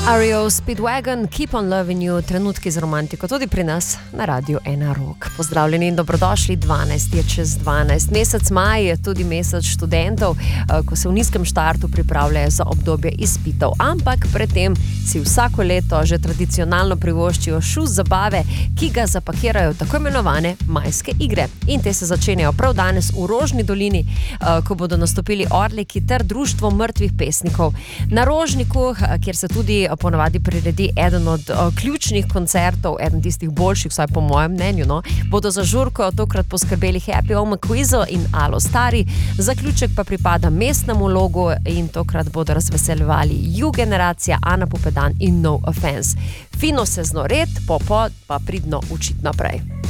REO Speedwagon, Keep on Loving You, trenutki z romantiko, tudi pri nas na Radiu 1 Rock. Pozdravljeni in dobrodošli, 12 je čez 12. Mesec maj je tudi mesec študentov, ko se v nizkem štartu pripravljajo za obdobje izpitov. Ampak predtem si vsako leto že tradicionalno privoščijo šus zabave, ki ga zapakirajo tako imenovane majske igre. In te se začenjajo prav danes v Rožni dolini, ko bodo nastopili Orliki ter Društvo mrtvih pesnikov. Na Rožniku, kjer se tudi ponavadi priredi eden od ključnih koncertov, eden tistih boljših, vsaj po mojem mnenju, bodo za žurko tokrat poskrbeli Happy Home Quizo in Alo Stari. Zaključek pa pripada mestnemu logu in tokrat bodo razveseljevali You Generacija, Ana Pupedan in No Offense. Fino se znored, pa pridno učit naprej.